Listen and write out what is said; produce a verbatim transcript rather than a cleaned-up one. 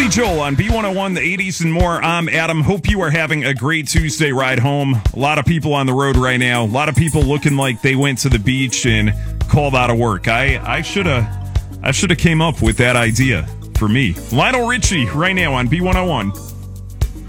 Billy Joel on B one oh one, the eighties and more. I'm Adam. Hope you are having a great Tuesday ride home. A lot of people on the road right now. A lot of people looking like they went to the beach and called out of work. I I should have I should have came up with that idea for me. Lionel Richie right now on B one oh one.